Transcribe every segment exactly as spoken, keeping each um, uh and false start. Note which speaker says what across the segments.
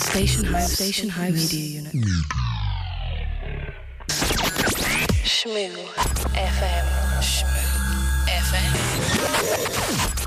Speaker 1: Station House. Station House Media Unit.
Speaker 2: Shmoo F M. Shmoo F M.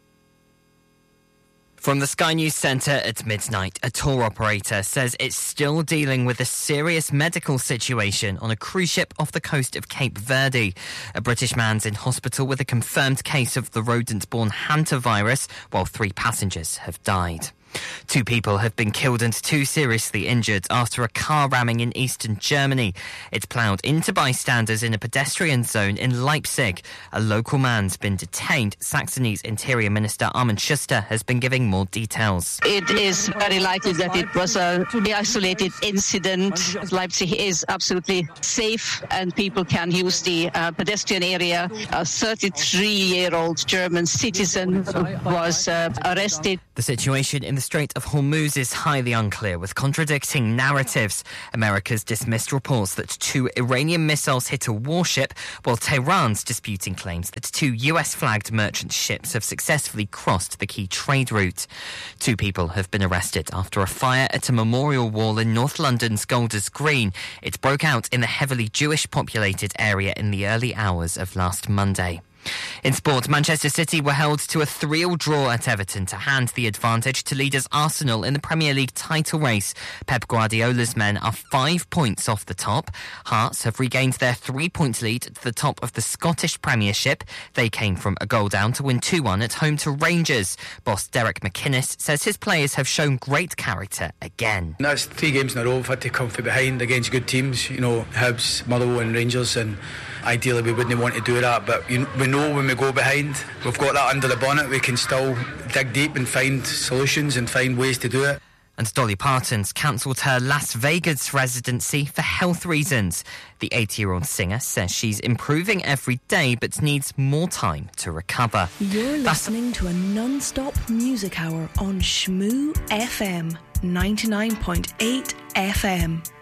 Speaker 3: From the Sky News Centre at midnight, a tour operator says it's still dealing with a serious medical situation on a cruise ship off the coast of Cape Verde. A British man's in hospital with a confirmed case of the rodent-borne hantavirus, while three passengers have died. Two people have been killed and two seriously injured after a car ramming in eastern Germany. It ploughed into bystanders in a pedestrian zone in Leipzig. A local man's been detained. Saxony's Interior Minister Armin Schuster has been giving more details.
Speaker 4: It is very likely that it was a isolated incident. Leipzig is absolutely safe and people can use the uh, pedestrian area. A thirty-three-year-old German citizen was uh, arrested.
Speaker 3: The situation in the Strait of Hormuz is highly unclear, with contradicting narratives. America's dismissed reports that two Iranian missiles hit a warship, while Tehran's disputing claims that two U S-flagged merchant ships have successfully crossed the key trade route. Two people have been arrested after a fire at a memorial wall in North London's Golders Green. It broke out in the heavily Jewish-populated area in the early hours of last Monday. In sport, Manchester City were held to a three all draw at Everton to hand the advantage to leaders Arsenal in the Premier League title race. Pep Guardiola's men are five points off the top. Hearts have regained their three-point lead at the top of the Scottish Premiership. They came from a goal down to win two one at home to Rangers. Boss Derek McInnes says his players have shown great character again.
Speaker 5: That's three games in a row we've had to come from behind against good teams, you know, Hibs, Motherwell and Rangers, and ideally we wouldn't want to do that, but you know, we know when we go behind, we've got that under the bonnet, we can still dig deep and find solutions and find ways to do it.
Speaker 3: And Dolly Parton's cancelled her Las Vegas residency for health reasons. The eighty-year-old singer says she's improving every day but needs more time to recover.
Speaker 1: You're
Speaker 3: That's
Speaker 1: listening to a non-stop music hour on Shmoo F M, ninety-nine point eight F M.